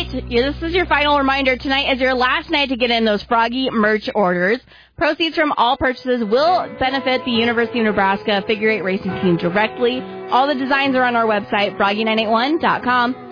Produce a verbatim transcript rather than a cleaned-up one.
tonight, this is your final reminder, tonight is your last night to get in those Froggy merch orders. Proceeds from all purchases will benefit the University of Nebraska Figure Eight Racing Team directly. All the designs are on our website, froggy nine eight one dot com.